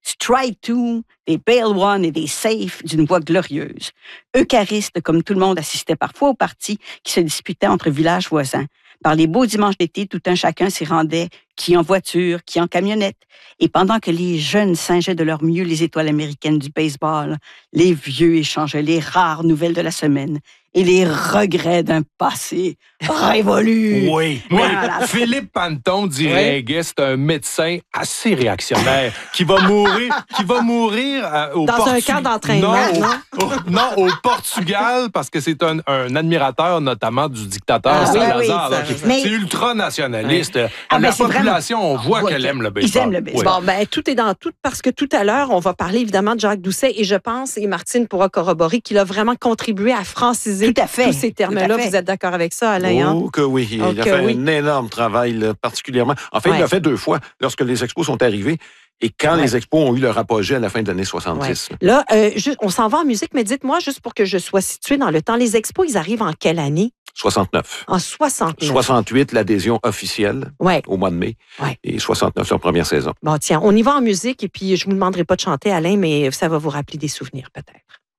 Stride 2, des Bale One et des Safe d'une voix glorieuse. Eucharistes, comme tout le monde assistait parfois aux parties qui se disputaient entre villages voisins. Par les beaux dimanches d'été, tout un chacun s'y rendait, qui en voiture, qui en camionnette. Et pendant que les jeunes singeaient de leur mieux les étoiles américaines du baseball, les vieux échangeaient les rares nouvelles de la semaine et les regrets d'un passé révolu. Oui. Voilà. Philippe Panton dit reggae, c'est un médecin assez réactionnaire qui va mourir au Dans un camp d'entraînement, non, au Portugal, parce que c'est un admirateur notamment du dictateur Salazar. Mais... C'est ultranationaliste. Ah, La c'est population, on voit qu'elle aime le baseball. Ils aiment le baseball. Bon, tout est dans tout, parce que tout à l'heure, on va parler évidemment de Jacques Doucet et je pense, et Martine pourra corroborer, qu'il a vraiment contribué à franciser tout à fait. Tous ces termes-là. Vous êtes d'accord avec ça, Alain? Oh, que oui. Il a fait un énorme travail, là, particulièrement. En fait, il l'a fait 2 fois, lorsque les expos sont arrivés et quand les expos ont eu leur apogée à la fin des années 70. Là, on s'en va en musique, mais dites-moi, juste pour que je sois située dans le temps, les expos, ils arrivent en quelle année? 69. En 69. 68, l'adhésion officielle au mois de mai. Et 69, leur première saison. Bon, tiens, on y va en musique et puis je ne vous demanderai pas de chanter, Alain, mais ça va vous rappeler des souvenirs peut-être.